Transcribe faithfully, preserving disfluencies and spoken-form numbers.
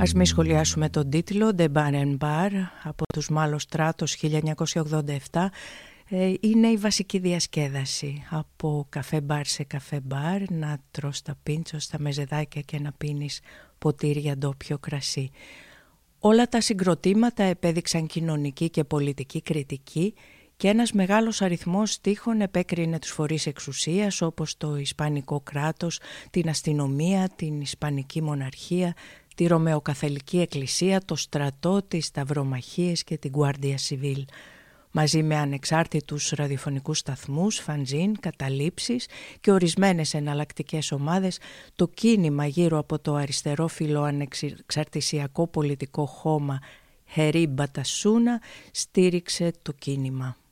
Ας μη σχολιάσουμε τον τίτλο «De Bar and Bar» από τους Μάλος Στράτος χίλια εννιακόσια ογδόντα επτά. Ε, είναι η βασική διασκέδαση. Από καφέ μπαρ σε καφέ μπαρ, να τρως τα πίντσο στα μεζεδάκια και να πίνεις ποτήρια ντόπιο κρασί. Όλα τα συγκροτήματα επέδειξαν κοινωνική και πολιτική κριτική και ένας μεγάλος αριθμός στίχων επέκρινε τους φορείς εξουσίας όπως το Ισπανικό κράτος, την αστυνομία, την Ισπανική μοναρχία, τη Ρωμαιοκαθολική Εκκλησία, το στρατό, τις σταυρομαχίες και την Guardia Civil. Μαζί με ανεξάρτητους ραδιοφωνικούς σταθμούς, φανζίν, καταλήψεις και ορισμένες εναλλακτικές ομάδες, το κίνημα γύρω από το αριστερό φιλοανεξαρτησιακό πολιτικό χώμα Χερί Μπατασούνα στήριξε το κίνημα.